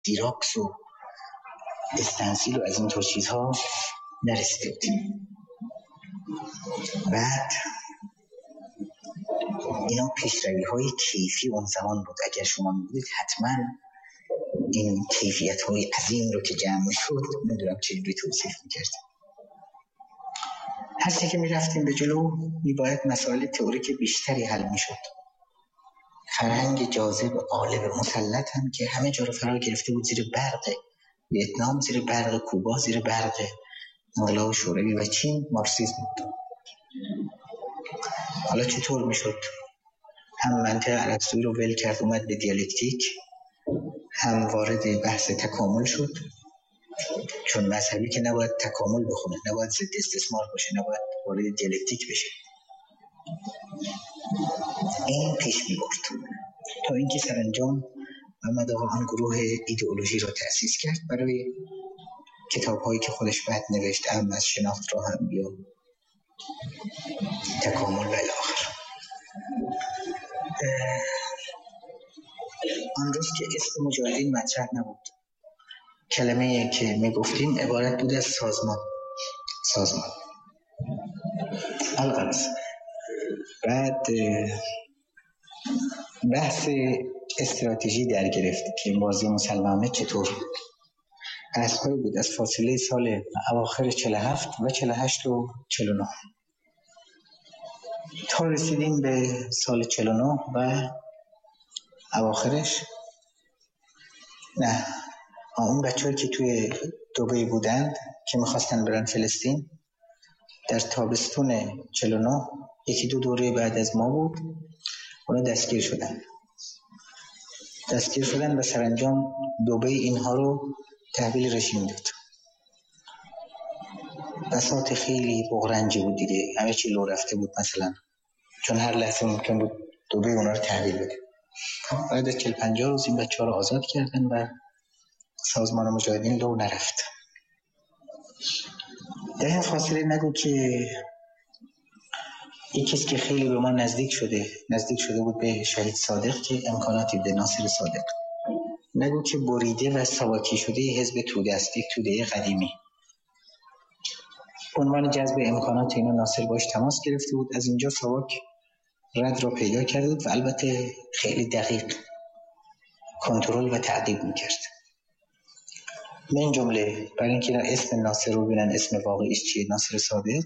دیراکس و استنسیل و از اینطور چیزها نرسیده بودیم. بعد اینا پیشروی های کیفی اون زمان بود. اگر شما می‌بودید حتما این کیفیت های عظیم رو که جمع می‌شد نمیدونم چجوری توصیف می‌کردم. هر چه که می‌رفتیم به جلو می‌باید مسائل تئوریک بیشتری حل می‌شد. فرهنگ جاذب غالب مسلط هم که همه جا رو فرا گرفته بود، زیر برق ویتنام، زیر برق کوبا، زیر برق انقلاب شوروی و چین، مارکسیسم بود. حالا چطور میشد هم منطق ارسطویی رو ول کرد اومد به دیالکتیک، هم وارد بحث تکامل شد، چون مذهبی که نباید تکامل بخونه، نباید ضد استثمار باشه، نباید وارد دیالکتیک بشه. این پیش می‌برد تا اینکه سرانجام محمد آقا آن گروه ایدئولوژی را تأسیس کرد برای کتاب‌هایی که خودش بعد نوشت، هم از شناخت را هم یا تکامل و الی آخر. آن روز که اسم مجاهدین مطرح نبود، کلمه‌ای که میگفتیم عبارت بود از سازمان الغرض. بعد بحث استراتژی در گرفت که بازی مسلمانه چطور بحث‌هایی بود از فاصله سال اواخر 47 و 48 و 49 تا رسیدیم به سال 49 و اواخرش. نه، اون بچه‌هایی که توی دبی بودند که می‌خواستن برن فلسطین در تابستون 49 یکی دو دوره بعد از ما بود، اونا دستگیر شدن و سرانجام دبی اینها رو تحویل رژیم داد. بساط خیلی بغرنجی بود دیگه، همه چی لو رفته بود مثلا، چون هر لحظه ممکن بود دبی اونا رو تحویل بده. بعد از 40-50 روز این بچه‌ها رو آزاد کردن و سازمان مجاهدین لو نرفت. در این فاصله نگو که یک کسی که خیلی به ما نزدیک شده بود به شهید صادق که امکاناتی بده، ناصر صادق، نگو که بریده و ساواکی شده حزب توده است، یک توده قدیمی. عنوان جذب امکانات اینا ناصر باش تماس گرفته بود، از اینجا ساواک رد را پیدا کرده بود و البته خیلی دقیق کنترل و تعقیب میکرد. من جمله برای اینکه اسم ناصر رو ببینن اسم واقعیش چیه، ناصر صادق.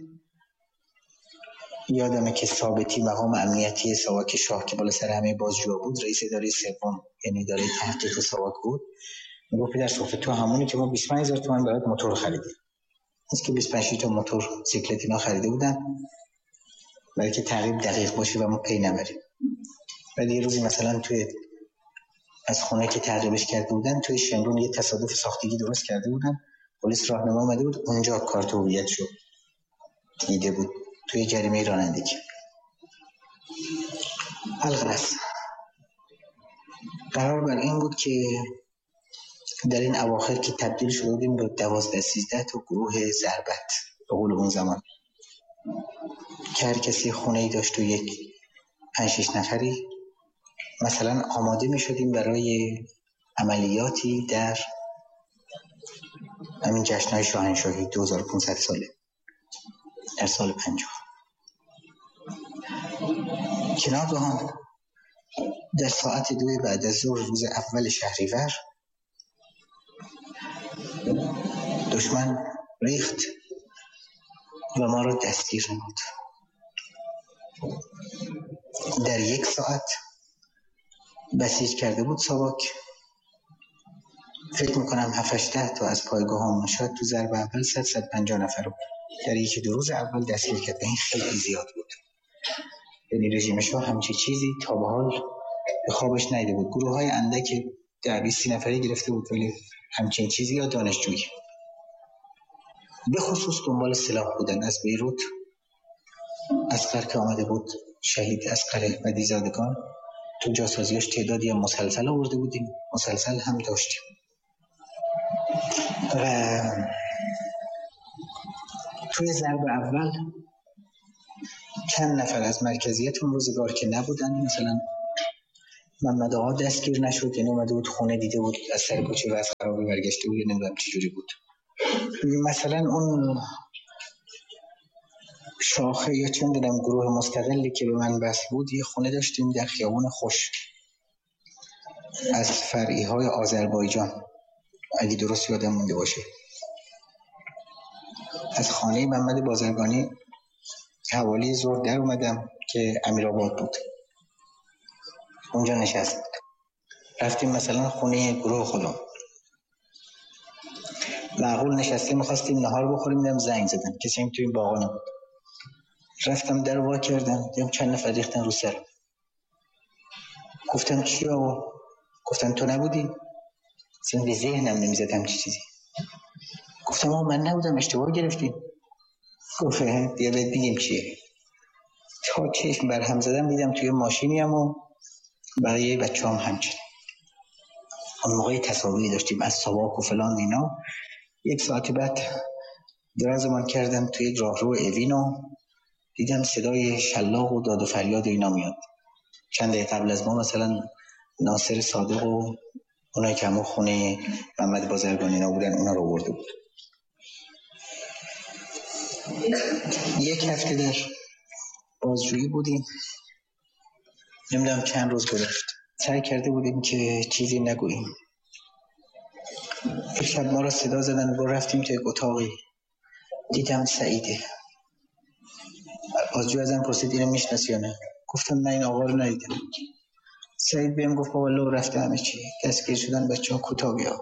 یادمه که ثابتی مقام امنیتی ساواک شاه که بالا سر همه بازجوها بود، رئیس اداره سوم یعنی اداره تحقیق ساواک بود، میگفت پدر سلطان تو همونی که ما 25000 تومان برات موتور خریدیم. از که 25 تا موتور سیکلت اینا خریده بودن برای که تعقیب دقیق باشه و ما پی نبریم. بعد یه روزی مثلا توی از خونه که تعقیبش کرده بودن توی شمرون یه تصادف ساختگی درست کرده بودن، پلیس راهنما اومده بود اونجا کارت هویتشو دیده بود توی جریمه رانندگی. الغرض قرار بر این بود که در این اواخر که تبدیل شده بودیم به 12-13 تا گروه ضربت به قول اون زمان که هر کسی خونه‌ای داشت و یک 5-6 نفری مثلا آماده می شدیم برای عملیاتی در همین جشن‌های شاهنشاهی 2500 ساله در سال 50. که ناگهان در ساعت 2 بعد از ظهر روز اول شهریور دشمن ریخت و ما را دستگیر نمود. در 1 ساعت بسیج کرده بود ساواک. فکر میکنم 7-8 تا از پایگاه هم شاید تو ضرب اول 100-150 نفر رو در 1-2 روز اول دستگیر کرد. این خیلی زیاد بود. یعنی رژیم شاه همچی چیزی تا به حال به خوابش نیده بود. گروه های اندک 10-20 نفری گرفته بود ولی همچین چیزی یا دانشجویی. به خصوص دنبال سلاح بودن. از بیروت اصغر که آمده بود، شهید اصغر بدیزادگان، تو جاسازیاش تعدادی هم مسلسل آورده بودیم، مسلسل هم داشتیم و توی ضرب اول چند نفر از مرکزیت اون روزگار که نبودن، مثلا محمد آقا دستگیر نشد، یعنی اومده بود خونه، دیده بود از سر کوچه و از خرابه برگشته بود، نمیدونم چجوری بود. مثلا اون شاخه یا چند دونم گروه مستقلی که به من بس بود، یه خونه داشتیم در خیابون خوش از فرعی های آذربایجان، اگه درست یادم مونده باشه. از خانه محمد بازرگانی حوالی ظهر در اومدم که امیرآباد بود، اونجا نشست. رفتیم مثلا خونه گروه خودم، معقول نشستیم میخواستیم نهار بخوریم، دیدم زنگ زدن، کسی هم تو این باغا نبود. رفتم در وا کردم، دیدم چند نفر ریختن رو سرم. گفتم کیا؟ گفتن تو نبودی؟ اصلا به ذهنم نمیزدم چی چیزی. گفتم آقا من نبودم، اشتباه گرفتیم. گفت بیا بهت بگیم چیه. تا چشم بر هم زدم دیدم توی ماشینیم و بقیه بچه‌ام همچنین. اون موقع تصاویری داشتیم از ساواک و فلان اینا. یک ساعت بعد درازمان کردم توی یک راهرو اوین و دیدم صدای شلاق و داد و فریاد و اینا میاد. چند دقیقه قبل از ما مثلا ناصر صادق و اونایی که همون خونه محمد بازرگانی اینا بودن اونا رو برده بود. یک هفته در بازجویی بودیم، نمیدونم چند روز گذشت. سعی کرده بودیم که چیزی نگوییم. یک شب ما را صدا زدن و رفتیم توی اتاقی، دیدم سعیده. بازجوی ازم پرسید اینو میشناسی یا نه؟ گفتم نه این آقا رو ندیدم. سعید بهم گفت بابا لو رفته همه چی، دستگیر شدن بچه‌ها کوتاه‌بیا.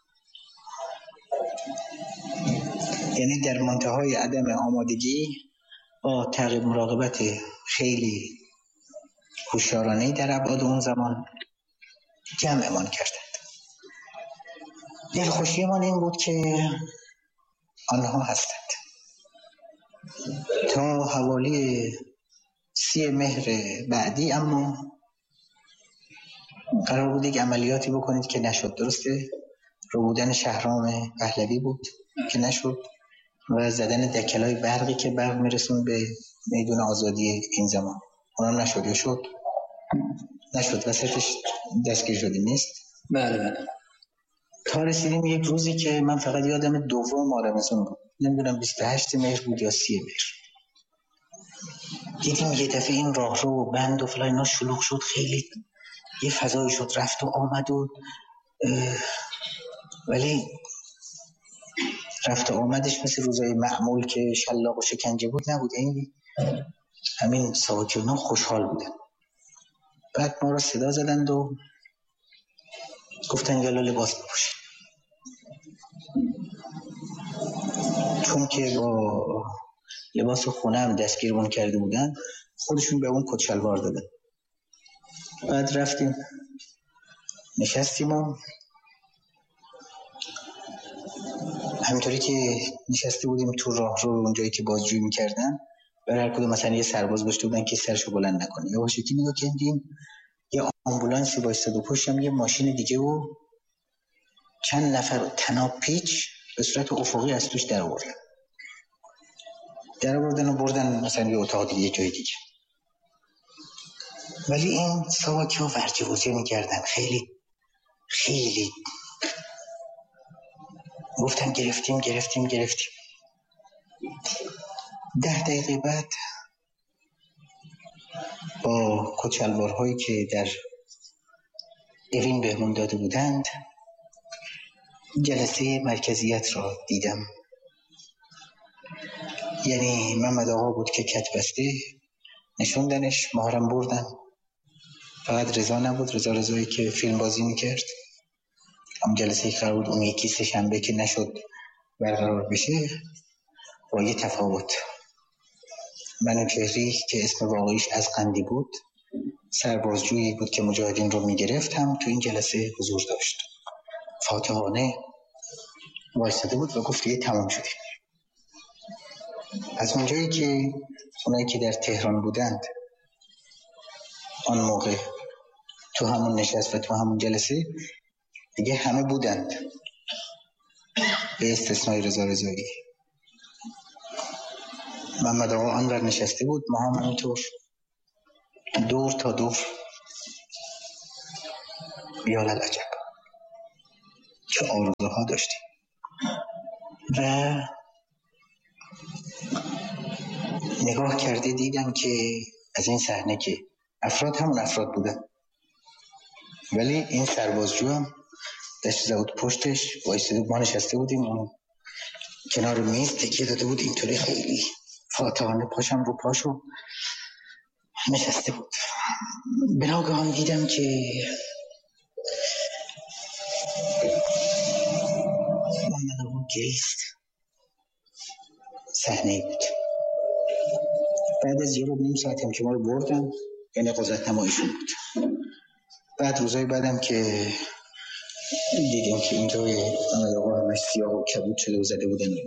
یعنی در منتهای عدم آمادگی با تعقیب مراقبت خیلی هوشیارانه‌ای در ابعاد اون زمان جمعمان کردند. دلخوشیمان این بود که آنها هستند. تا حوالی 30 مهر بعدی اما قرار بود یک عملیاتی بکنید که نشد. درسته؟ ربودن شهرام پهلوی بود که نشد و زدن دکلای برقی که برق میرسون به میدون آزادی این زمان، اونم نشد. یا شد؟ نشد. وسطش دستگیر شدیم نیست؟ بله. تا رسیدیم یک روزی که من فقط یادم دوم آرمزون بود، نمیدونم 28 مهر بود یا 30 مهر. دیدیم یه دفعه این راه رو بند و فلان اینا شلوغ شد، خیلی یه فضایی شد، رفت و آمد و ولی رفت و آمدش مثل روزای معمول که شلاق و شکنجه بود نبود. این همین ساکنان خوشحال بودن. بعد ما رو صدا زدند و گفتن یالا لباس بپوشید. چون که با لباس خونه هم دستگیرمون کرده بودن، خودشون به اون کت شلوار دادن. بعد رفتیم نشستیم و همینطوری که نشسته بودیم تو راه رو اونجایی که بازجویی میکردن، برای هر کدوم مثلا یه سرباز گذاشته بودن که سرشو بلند نکنه. یه واشکی نگاه کردیم، یه آمبولانسی وایساده و پشتم یه ماشین دیگه و چند نفر تناب پیچ به صورت افقی از توش در آوردن و بردن مثلا یه اتاق دیگه، یه جای دیگه. ولی این ساواکی ها ورجه میکردن، خیلی خیلی گفتن گرفتیم. 10 دقیقه بعد با کچلوارهایی که در اوین بهمون داده بودند جلسه مرکزیت را دیدم. یعنی محمد آقا بود که کت بسته نشوندنش، مهارم بردن. فقط رضا نبود، رضایی که فیلم بازی میکرد. هم جلسه که قرار بود اون یکی سه شنبه که نشد برقرار بشه، با یه تفاوت. منوچهری که اسم واقعیش از قندی بود، سربازجویی بود که مجاهدین رو میگرفت، هم تو این جلسه حضور داشت. فاتحانه وایساده بود و گفت یه تمام شدیم. از اونجایی که اونایی که در تهران بودند آن موقع تو همون نشست و تو همون جلسه دیگه همه بودند به استثنای رضایی. محمد آقا آنور نشسته بود، ما هم همینطور دور تا دور. یا للعجب چه آرزوها داشتیم. و نگاه کرده دیدم که از این صحنه که افراد همون افراد بودن، ولی این سربازجو هم دست زده بود پشتش وایساده بود. ما نشسته بودیم اون کنار میز تکیه داده بود اینطوری خیلی فاتحانه پاشم رو پاشو نشسته بود. به ناگهان دیدم که محمد آقا گریست. صحنه بود بعد از یه رو نیم ساعت هم که ما رو بردن، یعنی قضات نمایشون بود. بعد روزای بعدم که دیدیم که اینجای محمد آقا همش سیاه و کبود شده و زده بودن اینا.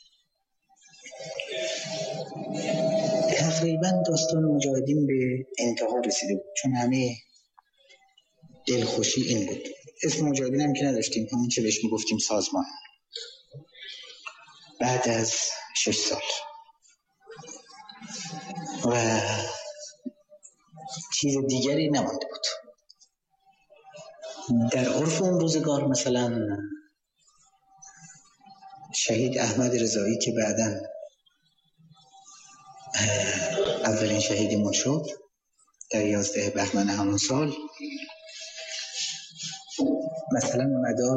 تقریبا داستان مجاهدین به انتها رسیده بود، چون همه دلخوشی این بود. اسم مجاهدین هم که نداشتیم، همون که بهش میگفتیم سازمان. بعد از 6 سال و چیز دیگری نمانده بود. در عرف اون روزگار مثلا شهید احمد رضایی که بعداً اولین شهیدمون شد در 11 بهمن همون سال، مثلا مدار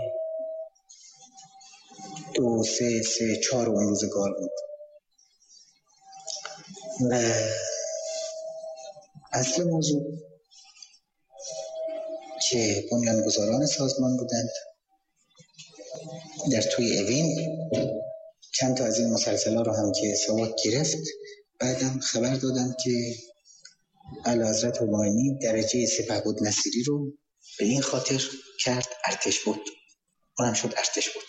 2 3 4 اون روزگار بود و اصل موضوع که بنیانگذاران سازمان بودند در توی اوین چند تا از این مسلسل‌ها رو هم که ساواک گرفت، بعدم خبر دادن که اعلیحضرت همایونی درجه سپهبد نصیری رو به این خاطر کرد ارتش بود، اونم شد ارتش بود.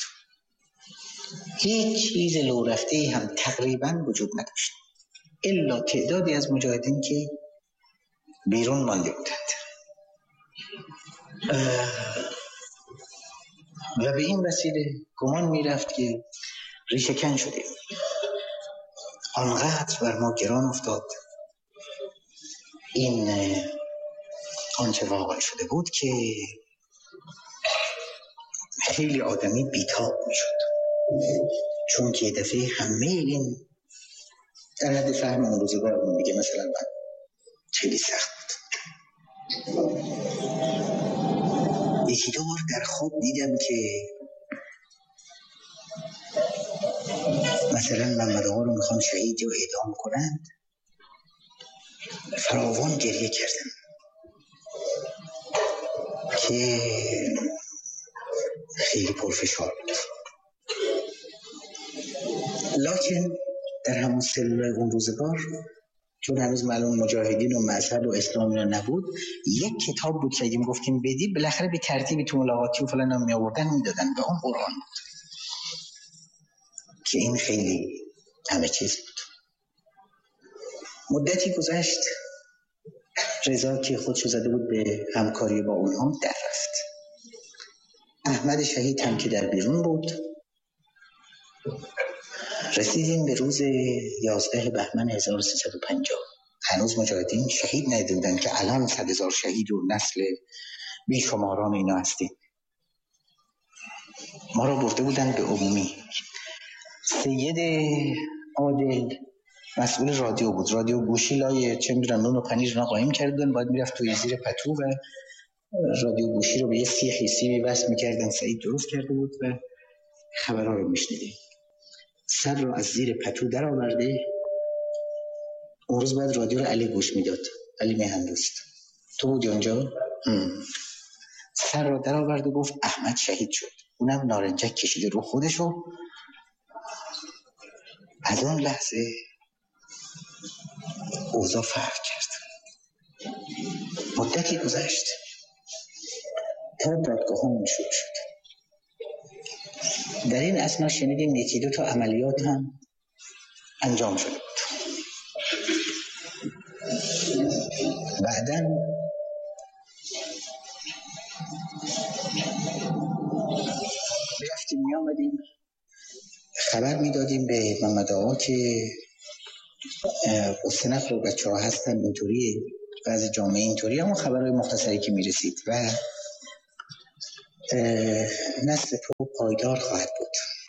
هیچ چیز لو رفته‌ای هم تقریباً وجود نداشت الا تعدادی از مجاهدین که بیرون مانده بودند و به این وسیله گمان می‌رفت که ریشه‌کن شدیم. آنقدر بر ما گران افتاد این آنچه واقع شده بود که خیلی آدمی بیتاب میشد، چون که دفعه همه این در حد فهم اون روزگارمون میگه مثلا من خیلی سخت بود. یکی دو بار در خواب دیدم که مثلا محمد آقا رو میخوان شهید و اعدام کنند، فراوان گریه کردم که خیلی پرفشار بود. لکن در همون سلول اون روزگار چون هنوز معلوم مجاهدین و مذهب و اسلام اینا نبود، یک کتاب بود که اگه گفتیم بدی بالاخره به ترتیبی تو ملاقاتی و فلان هم می آوردن میدادن و اون قرآن بود که این خیلی همه چیز بود. مدتی گذشت، رضا که خودشو زده بود به همکاری با اونها در رفت. احمد شهید هم که در بیرون بود. رسیدیم به روز 11 بهمن 1350. هنوز مجاهدین شهید ندیدن که الان 100,000 شهید و نسل بیشماران اینا هستیم. ما رو برده بودن به عمومی. سید عادل مسئول رادیو بود. رادیو گوشی لای چه میدونم نون و پنیر اینا قایم کردن، باید میرفت توی زیر پتو و رادیو گوشی رو به یه سیخی وصل میکردن. سعید درست کرده بود و خبرها رو میشنیدیم. سر رو از زیر پتو در آورده. اون روز بعد رادیو رو علی گوش میداد، علی میهندوست. تو بودی اونجا؟ سر رو در آورد و گفت احمد شهید شد. اونم نارنجک کشیده رو خودشو. از اون لحظه اوضاع فرق کرد. مدتی گذشت تا دادگاه‌هامون شروع شد. در این اثنا شنیدیم یکی دو تا عملیات هم انجام شده بود. بعداً رفتیم می آمدیم خبر می دادیم به محمد آقا که حسین رو بچه ها هستن اینطوری، بعضی جامعه اینطوری، همون خبرهای مختصری که می رسید و نسل تو پایدار خواهد بود.